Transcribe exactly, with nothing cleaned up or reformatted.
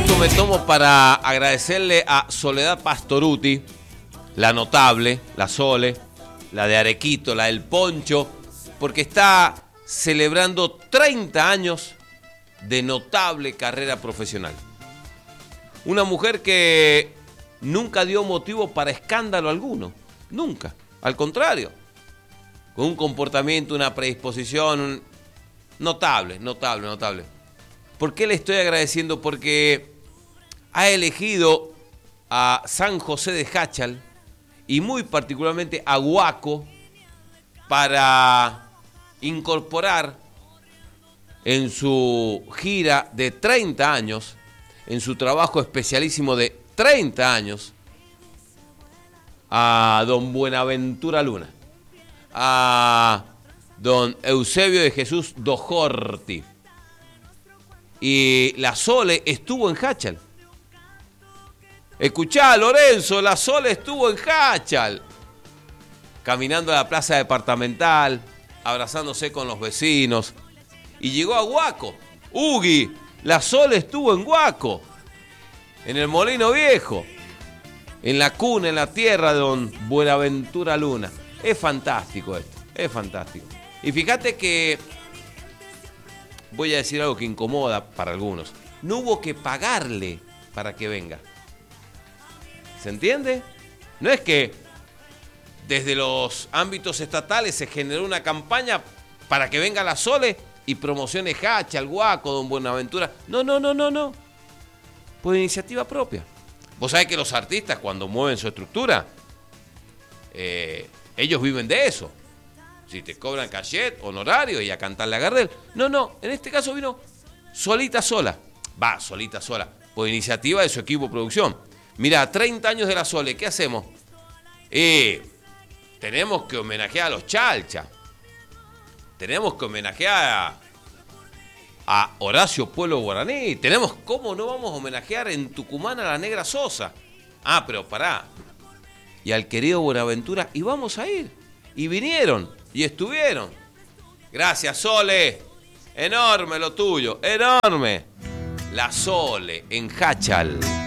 momento me tomo para agradecerle a Soledad Pastoruti, la notable, la Sole, la de Arequito, la del Poncho, porque está celebrando treinta años de notable carrera profesional. Una mujer que nunca dio motivo para escándalo alguno, nunca, al contrario, con un comportamiento, una predisposición un... notable, notable, notable. ¿Por qué le estoy agradeciendo? Porque ha elegido a San José de Jáchal y muy particularmente a Huaco para incorporar en su gira de treinta años, en su trabajo especialísimo de treinta años, a don Buenaventura Luna, a don Eusebio de Jesús Dojorti. Y la Sole estuvo en Jáchal. Escuchá, Lorenzo, la Sole estuvo en Jáchal. Caminando a la plaza departamental, abrazándose con los vecinos. Y llegó a Huaco. Ugi, la Sole estuvo en Huaco. En el Molino Viejo. En la cuna, en la tierra de don Buenaventura Luna. Es fantástico esto, es fantástico. Y fíjate que... voy a decir algo que incomoda para algunos. No hubo que pagarle para que venga. ¿Se entiende? No es que desde los ámbitos estatales se generó una campaña para que venga la Sole y promocione Jáchal, Huaco, don Buenaventura. No, no, no, no, no. Por iniciativa propia. Vos sabés que los artistas cuando mueven su estructura, eh, ellos viven de eso. Si te cobran cachet, honorario y a cantarle a Gardel. No, no, en este caso vino solita sola. Va, solita sola. Por iniciativa de su equipo de producción. Mira, treinta años de la Sole, ¿qué hacemos? Eh, tenemos que homenajear a los Chalcha. Tenemos que homenajear a, a Horacio Pueblo Guaraní. Tenemos, ¿cómo no vamos a homenajear en Tucumán a la Negra Sosa? Ah, pero pará. Y al querido Buenaventura, y vamos a ir. Y vinieron. Y estuvieron. Gracias, Sole. Enorme lo tuyo, enorme. La Sole en Jáchal.